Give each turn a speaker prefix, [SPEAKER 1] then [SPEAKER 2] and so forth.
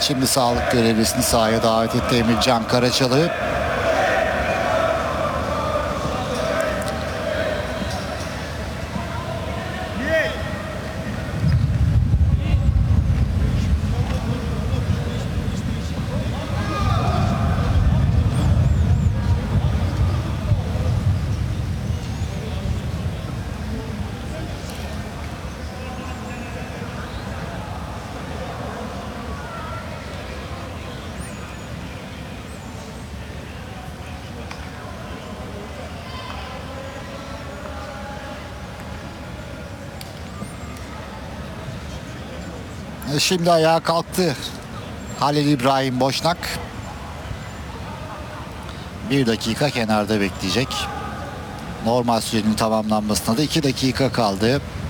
[SPEAKER 1] Şimdi sağlık görevlisini sahaya davet etti Emircan Karaçalı. Şimdi ayağa kalktı Halil İbrahim Boşnak. 1 dakika kenarda bekleyecek. Normal sürenin tamamlanmasına da 2 dakika kaldı.